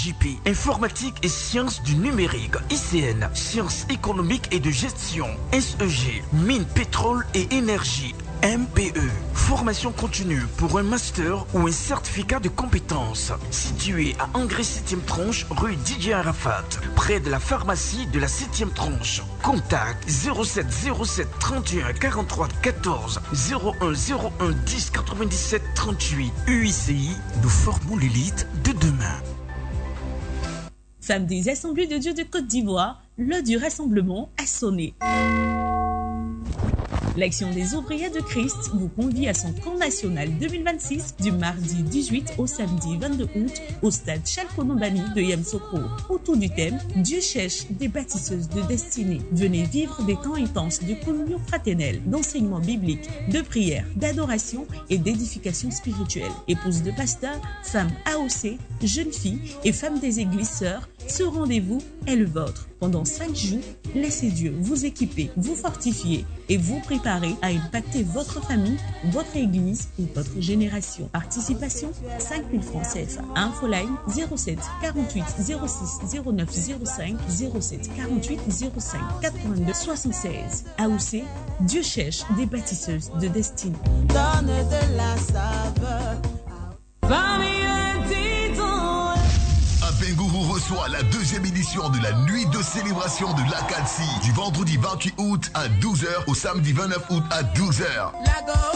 JP, informatique et sciences du numérique, ICN, sciences économiques et de gestion, SEG, mines, pétrole et énergie, MPE, formation continue pour un master ou un certificat de compétences, situé à Angers 7e tranche, rue Didier Arafat, près de la pharmacie de la 7e tranche. Contact 07 07 31 43 14 01 01 10 97 38. UICI, nous formons l'élite de demain. Femmes des Assemblées de Dieu de Côte d'Ivoire, l'heure du rassemblement a sonné. L'Action des ouvriers de Christ vous convie à son camp national 2026 du mardi 18 au samedi 22 août au stade Chalkonombani de Yamsokro. Autour du thème « Dieu cherche des bâtisseuses de destinée ». Venez vivre des temps intenses de communion fraternelle, d'enseignement biblique, de prière, d'adoration et d'édification spirituelle. Épouses de pasteurs, femmes AOC, jeunes filles et femmes des églises sœurs, ce rendez-vous est le vôtre. Pendant 5 jours, laissez Dieu vous équiper, vous fortifier et vous préparer à impacter votre famille, votre église et votre génération. Participation 5 000 francs CFA. Infoline 07 48 06 09 05 07 48 05 82 76. AOC, Dieu cherche des bâtisseuses de destinée. Donne de la saveur. Bengourou reçoit la 2e édition de la nuit de célébration de l'Akatsi du vendredi 28 août à 12h au samedi 29 août à 12h.